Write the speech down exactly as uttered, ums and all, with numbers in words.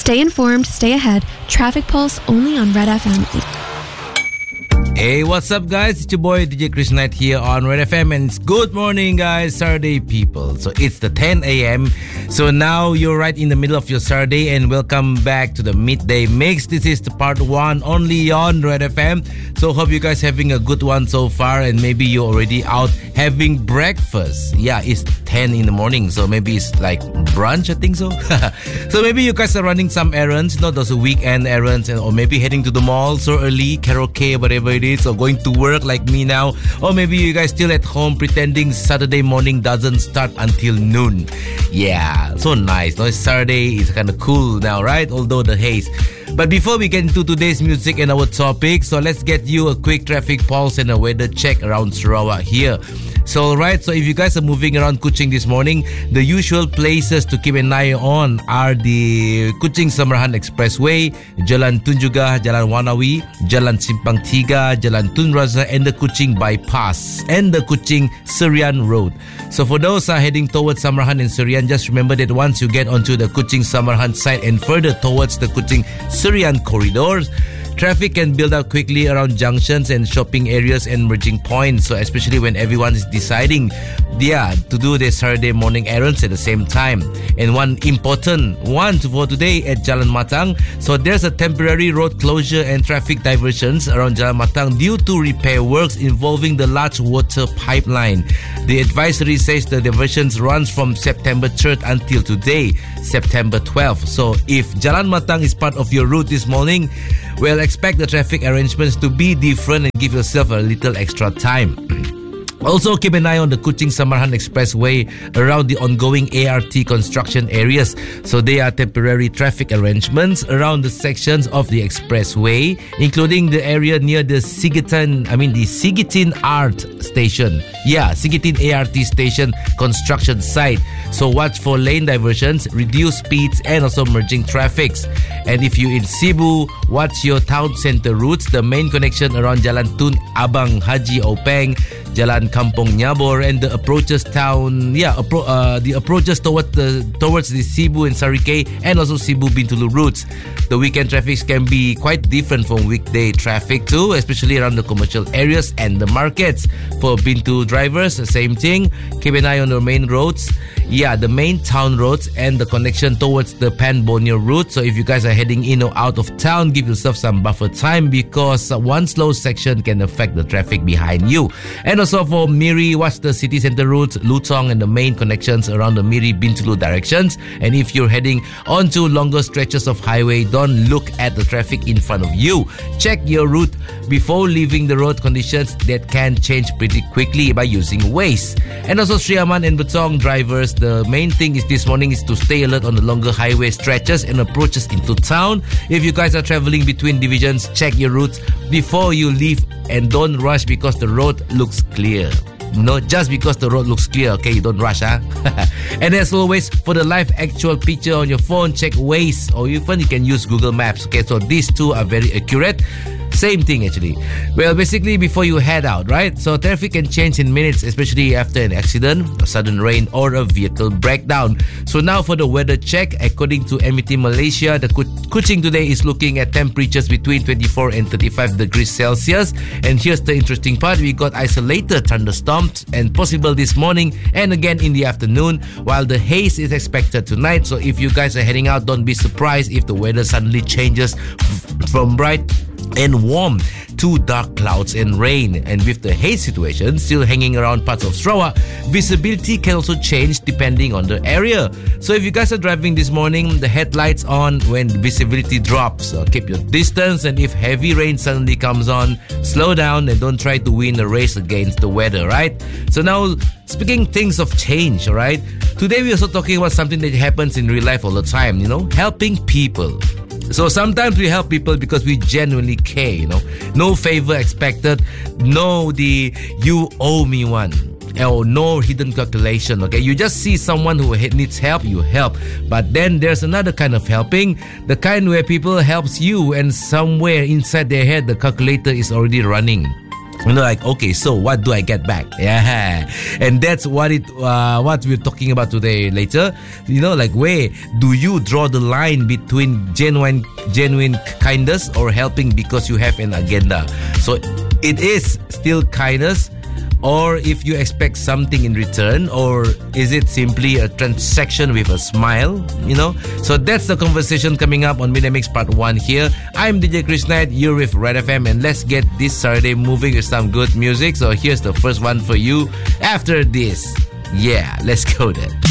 Stay informed, stay ahead. Traffic Pulse only on Red F M. Hey, what's up, guys? It's your boy D J Chris Knight here on Red F M, and it's good morning, guys, Saturday people. So it's the ten a.m. So now you're right in the middle of your Saturday, and welcome back to the Midday Mix. This is the part one only on Red F M. So hope you guys having a good one so far, and maybe you're already out having breakfast. Yeah, it's ten in the morning, so maybe it's like brunch, I think so. So maybe you guys are running some errands, you know, those weekend errands, or maybe heading to the mall so early, karaoke, whatever it is. Or going to work like me now. Or maybe you guys still at home pretending Saturday morning doesn't start until noon. Yeah, so nice. No, it's Saturday. It's kind of cool now, right? Although the haze. But before we get into today's music and our topic, so let's get you a quick traffic pulse and a weather check around Sarawak here. So alright, so if you guys are moving around Kuching this morning, the usual places to keep an eye on are the Kuching Samarahan Expressway, Jalan Tun Juga, Jalan Wanawi, Jalan Simpang Tiga, Jalan Tun Razak, and the Kuching Bypass, and the Kuching Serian Road. So for those who are heading towards Samarahan and Serian, just remember that once you get onto the Kuching Samarahan side and further towards the Kuching Serian corridors, traffic can build up quickly around junctions and shopping areas and merging points. So especially when everyone is deciding, yeah, to do their Saturday morning errands at the same time. And one important one for today at Jalan Matang. So there's a temporary road closure and traffic diversions around Jalan Matang due to repair works involving the large water pipeline. The advisory says the diversions runs from September third until today, September twelfth. So if Jalan Matang is part of your route this morning, well, expect the traffic arrangements to be different and give yourself a little extra time. Also, keep an eye on the Kuching Samarahan Expressway around the ongoing A R T construction areas. So they are temporary traffic arrangements around the sections of the expressway, including the area near the Sigitan, I mean the Sigitin Art Station. Yeah, Sigitin A R T Station construction site. So watch for lane diversions, reduce speeds, and also merging traffics. And if you're in Cebu, watch your town center routes. The main connection around Jalan Tun Abang Haji Openg, Jalan Kampung Nyabor, and the approaches town, yeah, appro- uh, the approaches towards the towards the Cebu and Sarikei, and also Cebu Bintulu routes. The weekend traffic can be quite different from weekday traffic too, especially around the commercial areas and the markets. For Bintu drivers, the same thing. Keep an eye on the main roads. Yeah, the main town roads and the connection towards the Pan Borneo route. So if you guys are heading in or out of town, give yourself some buffer time because one slow section can affect the traffic behind you. And also for Miri, watch the city center routes, Lutong, and the main connections around the Miri Bintulu directions. And if you're heading onto longer stretches of highway, don't look at the traffic in front of you. Check your route before leaving the road conditions that can change pretty quickly by using Waze. And also Sri Aman and Betong drivers, the main thing is this morning is to stay alert on the longer highway stretches and approaches into town. If you guys are traveling between divisions, check your routes before you leave and don't rush because the road looks clear. No, just because the road looks clear, okay, you don't rush, huh? And as always, for the live actual picture on your phone, check Waze, or even you can use Google Maps. Okay, so these two are very accurate. Same thing actually. Well, basically before you head out, right? So traffic can change in minutes, especially after an accident, a sudden rain, or a vehicle breakdown. So now for the weather check, according to M E T Malaysia, the Kuching today is looking at temperatures between twenty-four and thirty-five degrees Celsius. And here's the interesting part: we got isolated thunderstorms and possible this morning and again in the afternoon, while the haze is expected tonight. So if you guys are heading out, don't be surprised if the weather suddenly changes f- from bright and warm to dark clouds and rain. And with the haze situation still hanging around parts of Sarawak, visibility can also change depending on the area. So if you guys are driving this morning, the headlights on when visibility drops. So keep your distance, and if heavy rain suddenly comes on, slow down and don't try to win a race against the weather, right? So now, speaking things of change, alright? Today we're also talking about something that happens in real life all the time, you know, helping people. So sometimes we help people because we genuinely care, you know. No favor expected, no the you owe me one, or no hidden calculation, okay. You just see someone who needs help, you help. But then there's another kind of helping, the kind where people helps you and somewhere inside their head the calculator is already running. You know, like, okay, so what do I get back? Yeah, and that's what it uh, what we're talking about today. Later, you know, like, where do you draw the line between genuine genuine kindness or helping because you have an agenda? So it is still kindness, or if you expect something in return, or is it simply a transaction with a smile? You know, so that's the conversation coming up on Media Mix Part one here. I'm D J Chris Knight, you're with Red F M, and let's get this Saturday moving with some good music. So here's the first one for you after this. Yeah, let's go then.